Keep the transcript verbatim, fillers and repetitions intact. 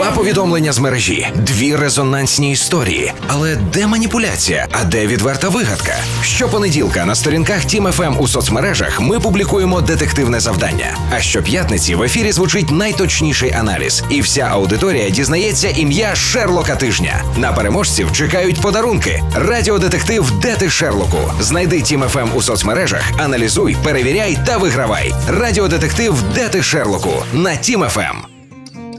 Два повідомлення з мережі, дві резонансні історії. Але де маніпуляція, а де відверта вигадка? Щопонеділка на сторінках Тім еф ем у соцмережах ми публікуємо детективне завдання. А щоп'ятниці в ефірі звучить найточніший аналіз. І вся аудиторія дізнається ім'я Шерлока тижня. На переможців чекають подарунки. Радіодетектив «Де ти, Шерлоку?» Знайди Тім еф ем у соцмережах, аналізуй, перевіряй та вигравай. Радіодетектив «Де ти, Шерлоку?» на Тім еф ем.